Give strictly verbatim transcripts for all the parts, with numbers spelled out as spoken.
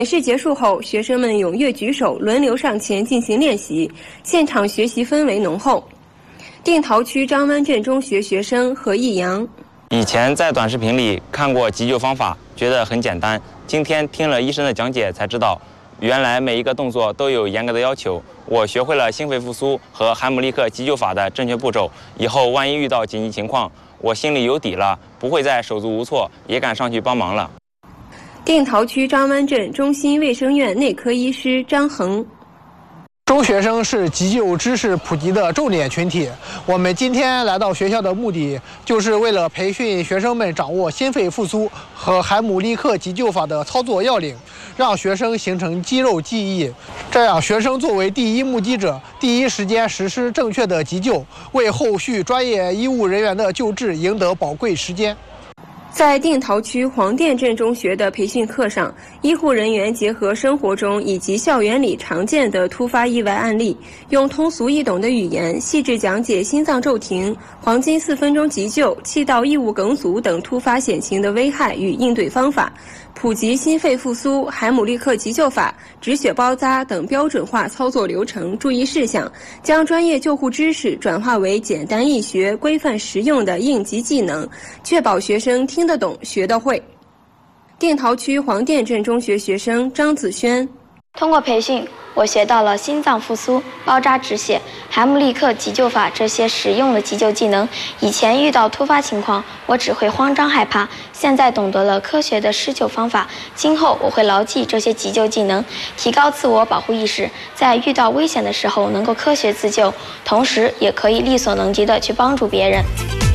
演示结束后，学生们踊跃举手，轮流上前进行练习，现场学习氛围浓厚。定陶区张湾镇中学学生何义阳： 以前在短视频里看过急救方法，觉得很简单。今天听了医生的讲解，才知道原来每一个动作都有严格的要求。我学会了心肺复苏和海姆立克急救法的正确步骤，以后万一遇到紧急情况，我心里有底了，不会再手足无措，也敢上去帮忙了。 定陶区张湾镇中心卫生院内科医师张恒： 中学生是急救知识普及的重点群体，我们今天来到学校的目的，就是为了培训学生们掌握心肺复苏和海姆立克急救法的操作要领，让学生形成肌肉记忆，这样学生作为第一目击者，第一时间实施正确的急救，为后续专业医务人员的救治赢得宝贵时间。 在定陶区黄店镇中学的培训课上，医护人员结合生活中以及校园里常见的突发意外案例，用通俗易懂的语言细致讲解心脏骤停、黄金四分钟急救、气道异物梗阻等突发险情的危害与应对方法，普及心肺复苏、海姆立克急救法、止血包扎等标准化操作流程、注意事项，将专业救护知识转化为简单易学、规范实用的应急技能，确保学生听得懂、学得会。定陶区黄店镇中学学生张子轩： 通过培训，我学到了心脏复苏、包扎止血、海姆立克急救法这些实用的急救技能。以前遇到突发情况，我只会慌张害怕，现在懂得了科学的施救方法。今后我会牢记这些急救技能，提高自我保护意识，在遇到危险的时候能够科学自救，同时也可以力所能及的去帮助别人。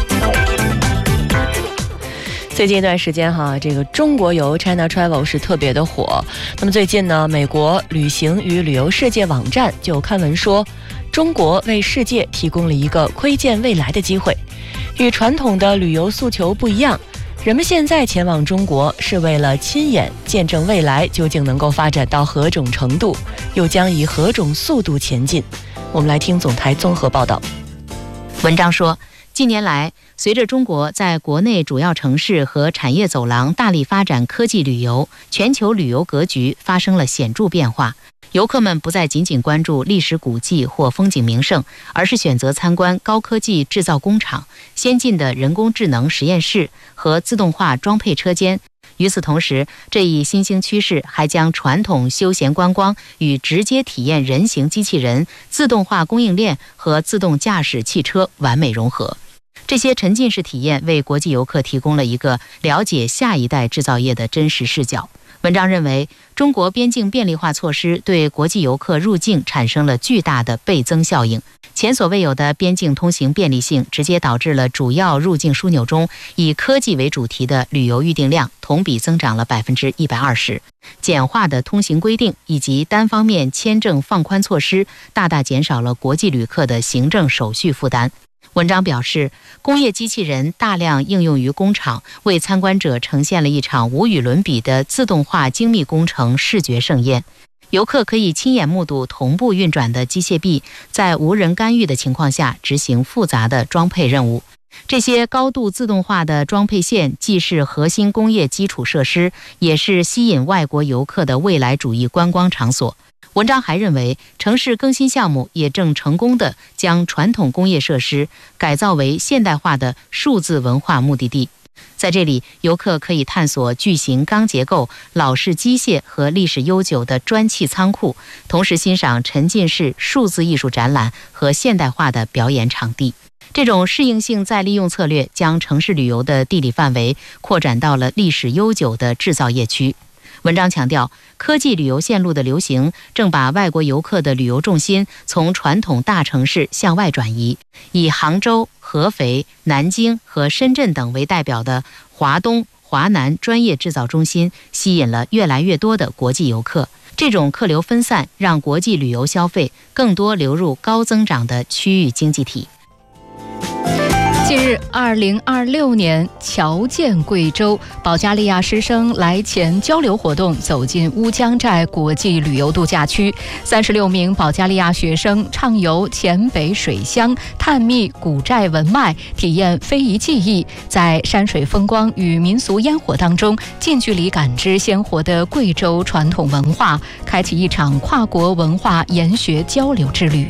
最近一段时间哈，这个中国游 China Travel 是特别的火。那么最近呢，美国旅行与旅游世界网站就刊文说，中国为世界提供了一个窥见未来的机会。与传统的旅游诉求不一样，人们现在前往中国是为了亲眼见证未来究竟能够发展到何种程度，又将以何种速度前进。我们来听总台综合报道。 文章说，近年来，随着中国在国内主要城市和产业走廊大力发展科技旅游，全球旅游格局发生了显著变化。游客们不再仅仅关注历史古迹或风景名胜，而是选择参观高科技制造工厂、先进的人工智能实验室和自动化装配车间。与此同时，这一新兴趋势还将传统休闲观光与直接体验人形机器人、自动化供应链和自动驾驶汽车完美融合。这些沉浸式体验为国际游客提供了一个了解下一代制造业的真实视角。文章认为，中国边境便利化措施对国际游客入境产生了巨大的倍增效应。前所未有的边境通行便利性直接导致了主要入境枢纽中以科技为主题的旅游预订量同比增长了百分之一百二十。简化的通行规定以及单方面签证放宽措施，大大减少了国际旅客的行政手续负担。文章表示，工业机器人大量应用于工厂，为参观者呈现了一场无与伦比的自动化精密工程视觉盛宴。游客可以亲眼目睹同步运转的机械臂在无人干预的情况下执行复杂的装配任务。这些高度自动化的装配线既是核心工业基础设施，也是吸引外国游客的未来主义观光场所。文章还认为，城市更新项目也正成功地将传统工业设施改造为现代化的数字文化目的地。在这里，游客可以探索巨型钢结构、老式机械和历史悠久的砖砌仓库，同时欣赏沉浸式数字艺术展览和现代化的表演场地。这种适应性再利用策略将城市旅游的地理范围扩展到了历史悠久的制造业区。文章强调，科技旅游线路的流行正把外国游客的旅游重心从传统大城市向外转移，以杭州、合肥、南京和深圳等为代表的华东、华南专业制造中心吸引了越来越多的国际游客。这种客流分散让国际旅游消费更多流入高增长的区域经济体。 近日，二零二六年侨建贵州，保加利亚师生来前交流活动走进乌江寨国际旅游度假区。三十六名保加利亚学生畅游黔北水乡，探秘古寨文脉，体验非遗技艺，在山水风光与民俗烟火当中，近距离感知鲜活的贵州传统文化，开启一场跨国文化研学交流之旅。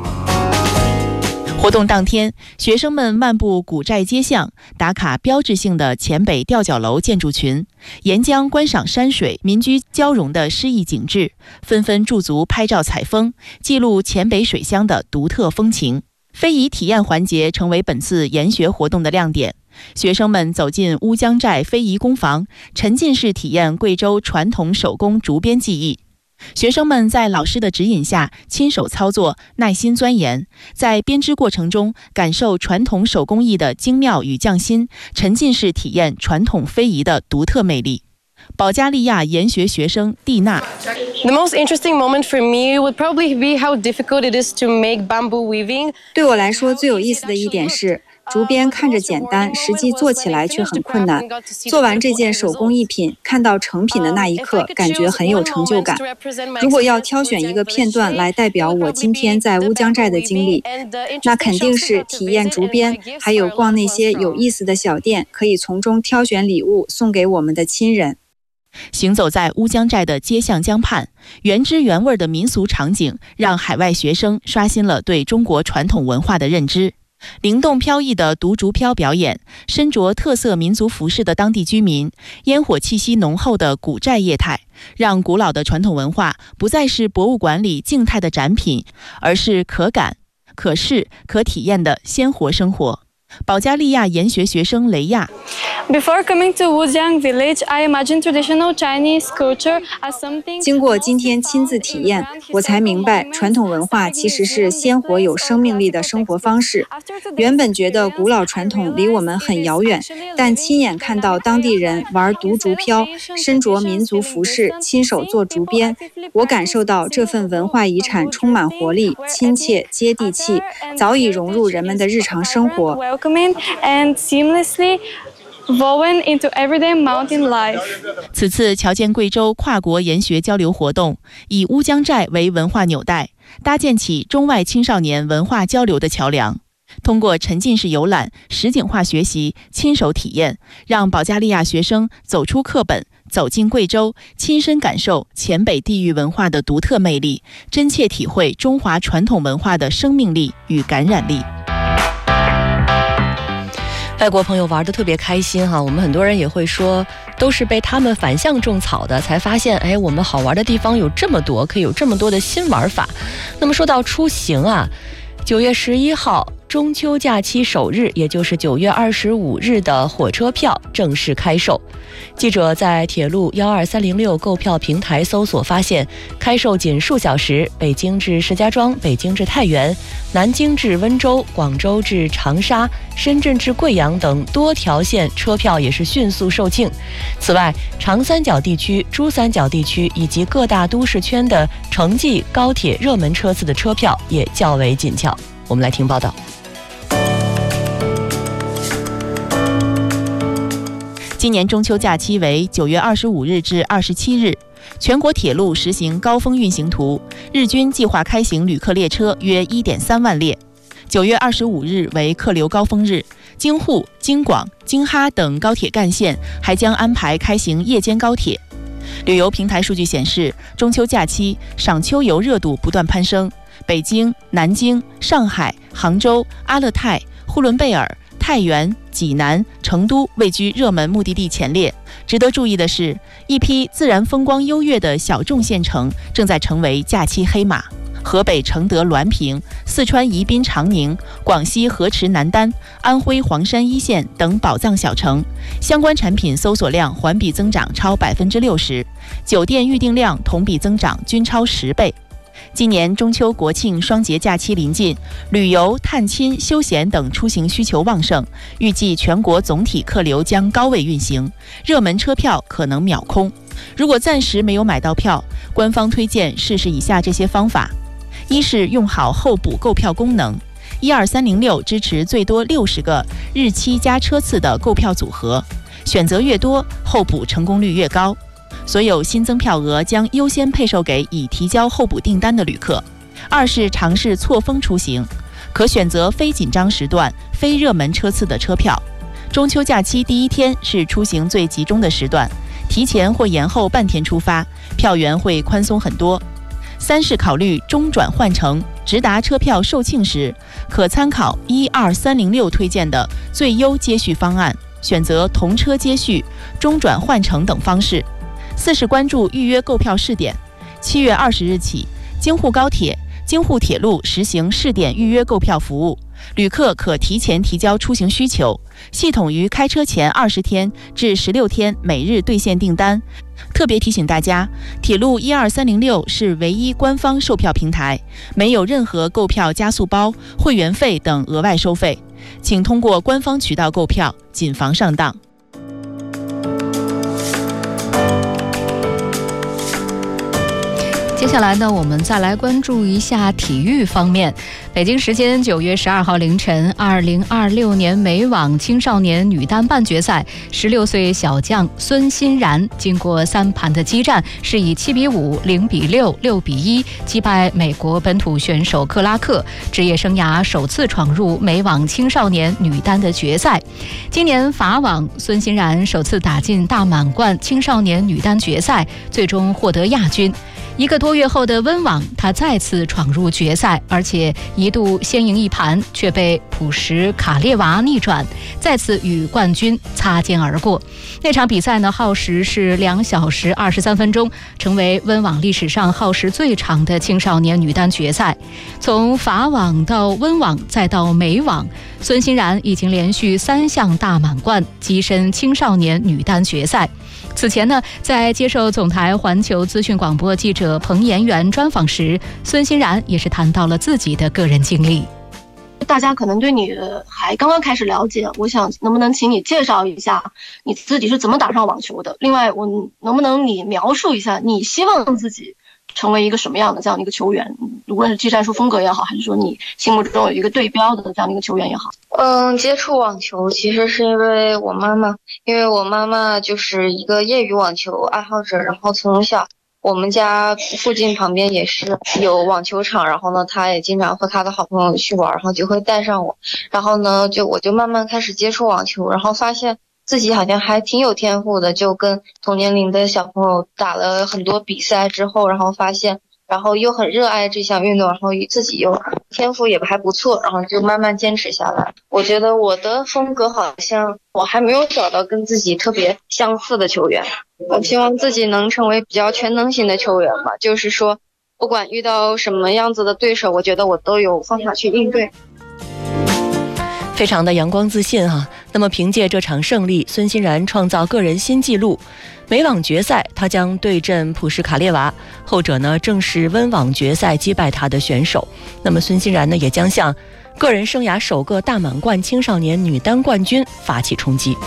活动当天，学生们漫步古寨街巷，打卡标志性的黔北吊脚楼建筑群，沿江观赏山水民居交融的诗意景致，纷纷驻足拍照采风，记录黔北水乡的独特风情。非遗体验环节成为本次研学活动的亮点。学生们走进乌江寨非遗工房，沉浸式体验贵州传统手工竹编技艺。学生们在老师的指引下亲手操作，耐心钻研，在编织过程中感受传统手工艺的精妙与匠心，沉浸式体验传统非遗的独特魅力。保加利亚研学学生蒂娜 The most interesting moment for me would probably be how difficult it is to make bamboo weaving. 对我来说最有意思的一点是，竹编看着简单，实际做起来却很困难。做完这件手工艺品，看到成品的那一刻，感觉很有成就感。如果要挑选一个片段来代表我今天在乌江寨的经历，那肯定是体验竹编，还有逛那些有意思的小店，可以从中挑选礼物送给我们的亲人。 行走在乌江寨的街巷江畔，原汁原味的民俗场景让海外学生刷新了对中国传统文化的认知。灵动飘逸的独竹飘表演，身着特色民族服饰的当地居民，烟火气息浓厚的古寨业态，让古老的传统文化不再是博物馆里静态的展品，而是可感、可视、可体验的鲜活生活。保加利亚研学学生雷亚 Before coming to Wujiang village, I imagined traditional Chinese culture as something. 经过今天亲自体验，我才明白传统文化其实是鲜活有生命力的生活方式。原本觉得古老传统离我们很遥远，但亲眼看到当地人玩独竹飘，身着民族服饰，亲手做竹编，我感受到这份文化遗产充满活力、亲切、接地气，早已融入人们的日常生活。 And seamlessly woven into everyday mountain life. 此次侨建贵州跨国研学交流活动以乌江寨为文化纽带，搭建起中外青少年文化交流的桥梁。通过沉浸式游览、实景化学习、亲手体验，让保加利亚学生走出课本，走进贵州，亲身感受黔北地域文化的独特魅力，真切体会中华传统文化的生命力与感染力。 外国朋友玩得特别开心哈，我们很多人也会说，都是被他们反向种草的，才发现，哎，我们好玩的地方有这么多，可以有这么多的新玩法。那么说到出行啊，九月十一号中秋假期首日，也就是九月二十五日的火车票正式开售。记者在铁路幺二三零六购票平台搜索发现，开售仅数小时，北京至石家庄、北京至太原、南京至温州、广州至长沙、深圳至贵阳等多条线车票也是迅速售罄。此外，长三角地区、珠三角地区以及各大都市圈的城际、高铁热门车次的车票也较为紧俏。我们来听报道。 今年中秋假期为九月二十五日至二十七日，全国铁路实行高峰运行图，日均计划开行旅客列车约 一点三万列。九月二十五日为客流高峰日，京沪、京广、京哈等高铁干线还将安排开行夜间高铁。旅游平台数据显示，中秋假期赏秋游热度不断攀升，北京、南京、上海、杭州、阿勒泰、呼伦贝尔、太原、济南、成都位居热门目的地前列。值得注意的是，一批自然风光优越的小众县城正在成为假期黑马。河北承德滦平、四川宜宾长宁、广西河池南丹、安徽黄山一线等宝藏小城，相关产品搜索量环比增长超百分之六十，酒店预订量同比增长均超十倍。今年中秋国庆双节假期临近，旅游、探亲、休闲等出行需求旺盛，预计全国总体客流将高位运行，热门车票可能秒空。如果暂时没有买到票，官方推荐试试以下这些方法：一是用好候补购票功能， 一二三零六支持最多六十个日期加车次的购票组合，选择越多，候补成功率越高。所有新增票额将优先配售给已提交候补订单的旅客。二是尝试错峰出行，可选择非紧张时段、非热门车次的车票。中秋假期第一天是出行最集中的时段，提前或延后半天出发，票源会宽松很多。三是考虑中转换乘，直达车票售罄时，可参考一二三零六推荐的最优接续方案，选择同车接续、中转换乘等方式。四是关注预约购票试点，七月二十日起，京沪高铁、京沪铁路实行试点预约购票服务，旅客可提前提交出行需求，系统于开车前二十天至十六天每日兑现订单。特别提醒大家，铁路一二三零六是唯一官方售票平台，没有任何购票加速包、会员费等额外收费，请通过官方渠道购票，谨防上当。 接下来呢，我们再来关注一下体育方面。北京时间九月十二号凌晨，二零二六年美网青少年女单半决赛，十六岁小将孙欣然经过三盘的激战，是以七比五、零比六、六比一击败美国本土选手克拉克，职业生涯首次闯入美网青少年女单的决赛。今年法网，孙欣然首次打进大满贯青少年女单决赛，最终获得亚军。一个多月后的温网，他再次闯入决赛，而且一度先赢一盘，却被普什卡列娃逆转，再次与冠军擦肩而过。那场比赛呢，耗时是两小时二十三分钟，成为温网历史上耗时最长的青少年女单决赛。从法网到温网再到美网，孙欣然已经连续三项大满贯，跻身青少年女单决赛。此前呢，在接受总台环球资讯广播记者彭延元专访时，孙欣然也是谈到了自己的个人经历。 大家可能对你还刚刚开始了解，我想能不能请你介绍一下你自己是怎么打上网球的？另外，我能不能你描述一下你希望自己成为一个什么样的这样的一个球员，无论是技战术风格也好，还是说你心目中有一个对标的这样的一个球员也好。 嗯，接触网球其实是因为我妈妈，因为我妈妈就是一个业余网球爱好者，然后从小我们家附近旁边也是有网球场，然后呢她也经常和她的好朋友去玩，然后就会带上我，然后呢就我就慢慢开始接触网球，然后发现自己好像还挺有天赋的，就跟同年龄的小朋友打了很多比赛之后，然后发现然后又很热爱这项运动，然后自己又天赋也还不错，然后就慢慢坚持下来。我觉得我的风格好像我还没有找到跟自己特别相似的球员，我希望自己能成为比较全能型的球员吧，就是说不管遇到什么样子的对手，我觉得我都有方法去应对。 非常的阳光自信哈、啊。那么凭借这场胜利，孙欣然创造个人新纪录。美网决赛，他将对阵普什卡列娃，后者呢正是温网决赛击败他的选手。那么孙欣然呢也将向个人生涯首个大满贯青少年女单冠军发起冲击。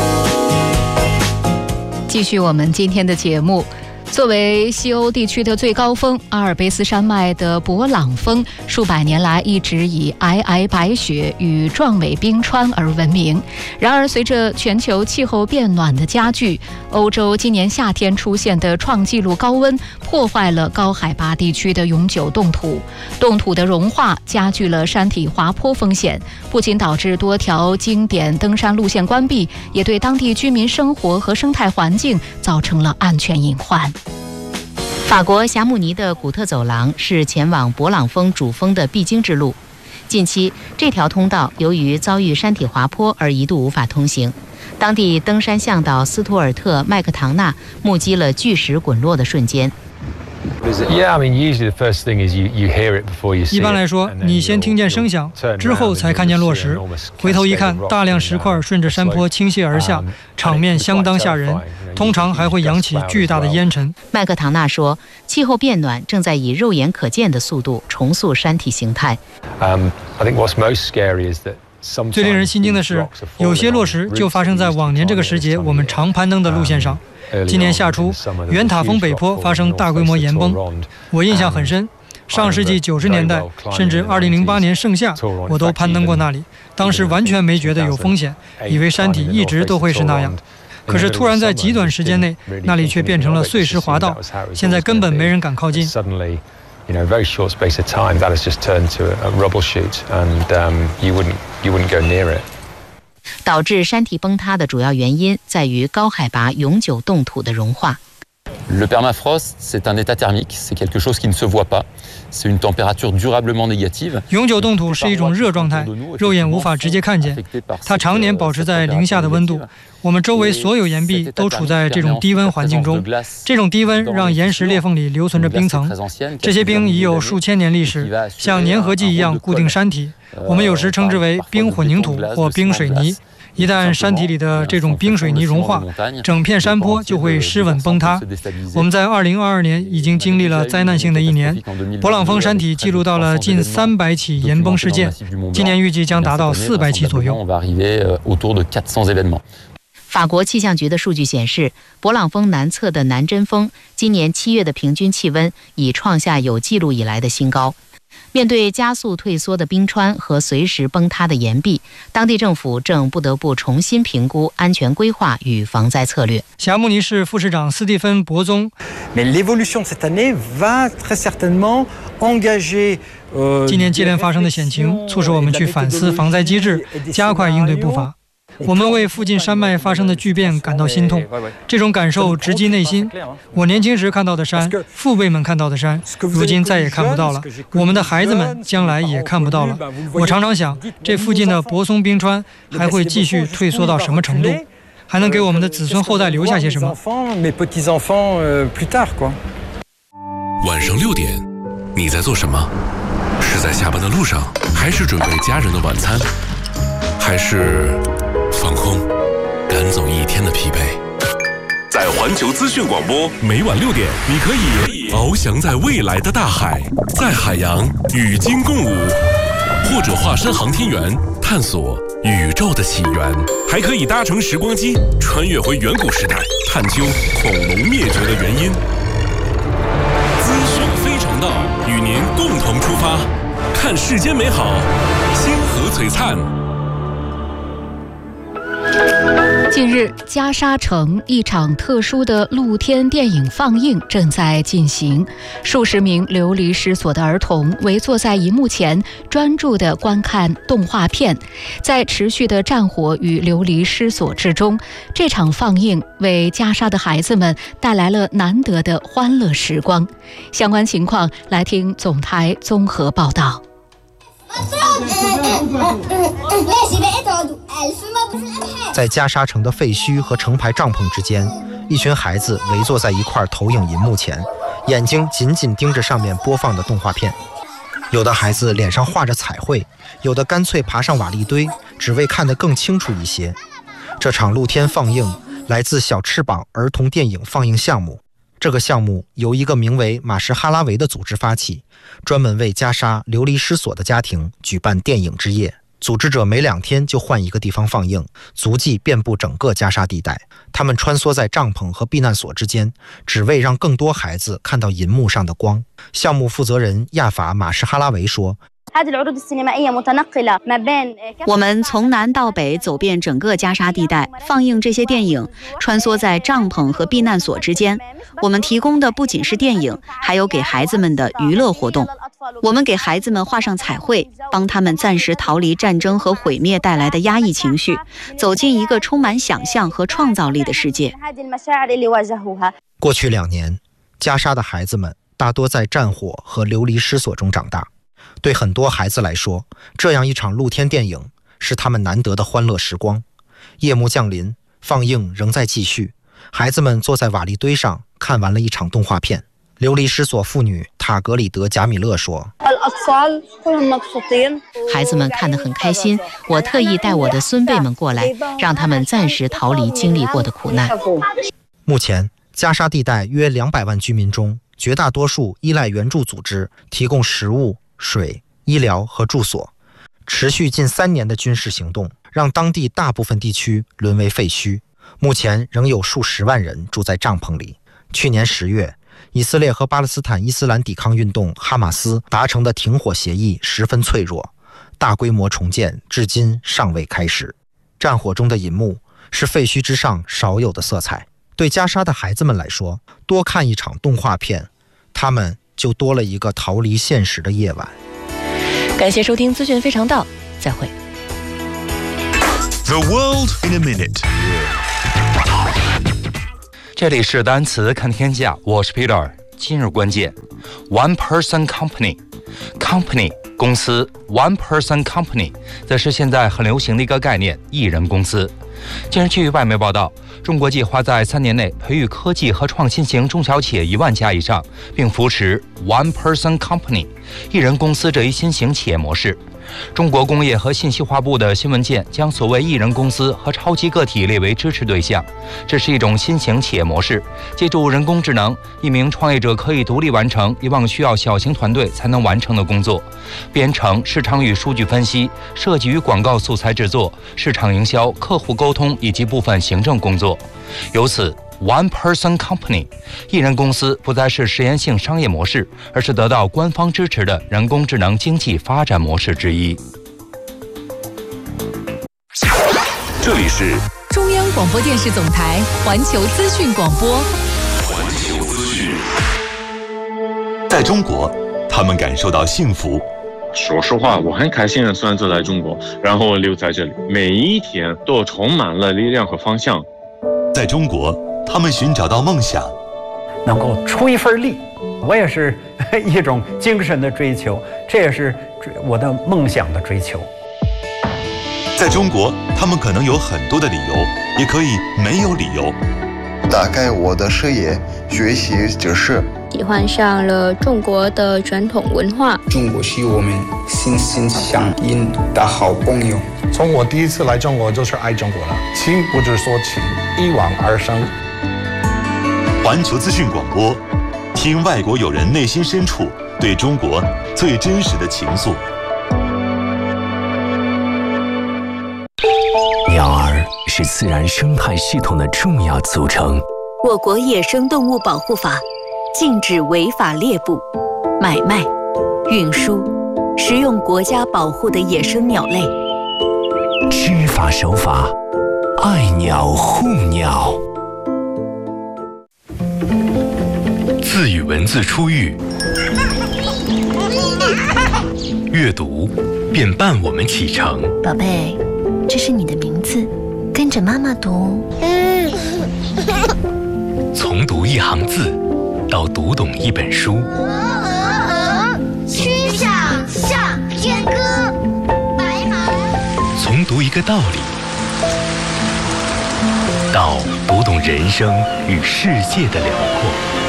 继续我们今天的节目。作为西欧地区的最高峰，阿尔卑斯山脉的勃朗峰数百年来一直以皑皑白雪与壮美冰川而闻名。然而，随着全球气候变暖的加剧，欧洲今年夏天出现的创纪录高温，破坏了高海拔地区的永久冻土。冻土的融化加剧了山体滑坡风险，不仅导致多条经典登山路线关闭，也对当地居民生活和生态环境造成了安全隐患。 法国霞慕尼的古特走廊是前往勃朗峰主峰的必经之路。近期，这条通道由于遭遇山体滑坡而一度无法通行。当地登山向导斯图尔特·麦克唐纳目击了巨石滚落的瞬间。 一般来说，你先听见声响，之后才看见落石。回头一看，大量石块顺着山坡倾泻而下，场面相当吓人。通常还会扬起巨大的烟尘。 麦克唐纳说，气候变暖正在以肉眼可见的速度重塑山体形态。 最令人心惊的是，有些落石就发生在往年这个时节我们常攀登的路线上。今年夏初，圆塔峰北坡发生大规模岩崩，我印象很深。 上世纪九十年代甚至二零零八年盛夏，我都攀登过那里，当时完全没觉得有风险，以为山体一直都会是那样。可是突然在极短时间内，那里却变成了碎石滑道，现在根本没人敢靠近。 You know, very short space of time, that has just turned to a rubble chute, and um, you wouldn't you wouldn't go near it. 导致山体崩塌的主要原因在于高海拔永久冻土的融化。 Le permafrost, c'est un état thermique, c'est quelque chose qui ne se voit pas. C'est une température durablement négative. 永久冻土是一种热状态，肉眼无法直接看见，它常年保持在零下的温度。我们周围所有岩壁都处在这种低温环境中，这种低温让岩石裂缝里留存着冰层，这些冰已有数千年历史，像粘合剂一样固定山体。我们有时称之为冰混凝土或冰水泥。一旦山体里的这种冰水泥融化，整片山坡就会失稳崩塌。我们在二零二二年已经经历了灾难性的一年，勃朗峰山体记录到了近三百起岩崩事件，今年预计将达到四百起左右。 法国气象局的数据显示，勃朗峰南侧的南针峰今年七月的平均气温已创下有记录以来的新高。面对加速退缩的冰川和随时崩塌的岩壁，当地政府正不得不重新评估安全规划与防灾策略。 霞慕尼市副市长斯蒂芬·博宗，今年接连发生的险情促使我们去反思防灾机制，加快应对步伐。我们为附近山脉发生的巨变感到心痛，这种感受直击内心。我年轻时看到的山，父辈们看到的山，如今再也看不到了，我们的孩子们将来也看不到了。我常常想，这附近的泊松冰川还会继续退缩到什么程度，还能给我们的子孙后代留下些什么？ 晚上六点，你在做什么？是在下班的路上，还是准备家人的晚餐，还是放空，赶走一天的疲惫？在环球资讯广播，每晚六点，你可以翱翔在未来的大海，在海洋与鲸共舞，或者化身航天员，探索宇宙的起源，还可以搭乘时光机，穿越回远古时代，探究恐龙灭绝的原因。资讯非常道，与您共同出发，看世间美好，星河璀璨。 近日，加沙城一场特殊的露天电影放映正在进行，数十名流离失所的儿童围坐在荧幕前，专注地观看动画片。在持续的战火与流离失所之中，这场放映为加沙的孩子们带来了难得的欢乐时光。相关情况，来听总台综合报道。 在加沙城的废墟和成排帐篷之间，一群孩子围坐在一块投影银幕前，眼睛紧紧盯着上面播放的动画片。有的孩子脸上画着彩绘，有的干脆爬上瓦砾堆，只为看得更清楚一些。这场露天放映来自小翅膀儿童电影放映项目。这个项目由一个名为马什哈拉维的组织发起，专门为加沙流离失所的家庭举办电影之夜。组织者每两天就换一个地方放映，足迹遍布整个加沙地带。他们穿梭在帐篷和避难所之间，只为让更多孩子看到银幕上的光。项目负责人亚法马什哈拉维说， 我们从南到北走遍整个加沙地带，放映这些电影，穿梭在帐篷和避难所之间。我们提供的不仅是电影，还有给孩子们的娱乐活动。我们给孩子们画上彩绘，帮他们暂时逃离战争和毁灭带来的压抑情绪，走进一个充满想象和创造力的世界。 过去两年，加沙的孩子们大多在战火和流离失所中长大。对很多孩子来说，这样一场露天电影是他们难得的欢乐时光。夜幕降临，放映仍在继续，孩子们坐在瓦砾堆上看完了一场动画片。流离失所妇女塔格里德·贾米勒说， 孩子们看得很开心，我特意带我的孙辈们过来，让他们暂时逃离经历过的苦难。 目前加沙地带约两百万居民中，绝大多数依赖援助组织提供食物、水、医疗和住所。持续近三年的军事行动让当地大部分地区沦为废墟，目前仍有数十万人住在帐篷里。去年十月， 以色列和巴勒斯坦伊斯兰抵抗运动哈马斯达成的停火协议十分脆弱，大规模重建至今尚未开始。战火中的银幕是废墟之上少有的色彩。对加沙的孩子们来说，多看一场动画片，他们就多了一个逃离现实的夜晚。 感谢收听资讯非常道，再会。 The world in a minute。 这里是单词看天下，我是 Peter。今日关键 ，one person company， company 公司 ，one person company 则是现在很流行的一个概念，一人公司。近日，据外媒报道，中国计划在三年内培育科技和创新型中小企业一万家以上，并扶持 one person company 一人公司这一新型企业模式。中国工业和信息化部的新文件将所谓一人公司和超级个体列为支持对象。这是一种新型企业模式，借助人工智能，一名创业者可以独立完成以往需要小型团队才能完成的工作，编程、市场与数据分析、设计与广告素材制作、市场营销、客户沟通以及部分行政工作。由此One person company， 一人公司不再是实验性商业模式，而是得到官方支持的人工智能经济发展模式之一。 这里是中央广播电视总台环球资讯广播。 环球资讯。在中国，他们感受到幸福。 说实话，我很开心的选择来中国，然后留在这里，每一天都充满了力量和方向。 在中国，他们寻找到梦想， 能够出一份力，我也是一种精神的追求，这也是我的梦想的追求。 在中国，他们可能有很多的理由，也可以没有理由。 打开我的视野，学习知识， 喜欢上了中国的传统文化。 中国是我们心心相印的好朋友。 从我第一次来中国就是爱中国了，情不是说情，一往而生。 环球资讯广播，听外国友人内心深处对中国最真实的情愫。 鸟儿是自然生态系统的重要组成。 我国野生动物保护法禁止违法猎捕、买卖、运输、食用国家保护的野生鸟类。 知法守法，爱鸟护鸟。字与文字初遇，阅读便伴我们启程。 宝贝，这是你的名字，跟着妈妈读。 从读一行字到读懂一本书。 曲项向天歌，白马。 从读一个道理到读懂人生与世界的辽阔。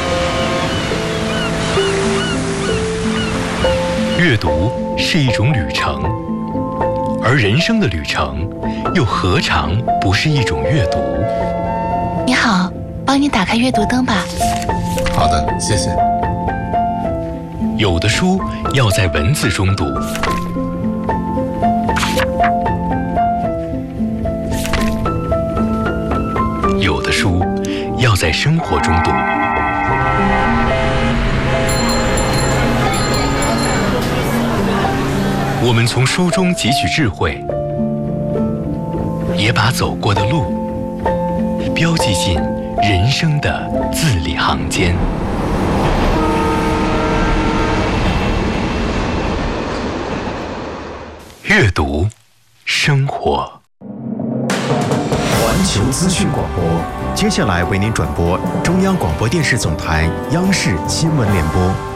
阅读是一种旅程，而人生的旅程又何尝不是一种阅读？ 你好，帮你打开阅读灯吧。 好的，谢谢。有的书要在文字中读，有的书要在生活中读。我们从书中汲取智慧，也把走过的路标记进人生的字里行间。阅读，生活。 环球资讯广播，接下来为您转播中央广播电视总台央视新闻联播。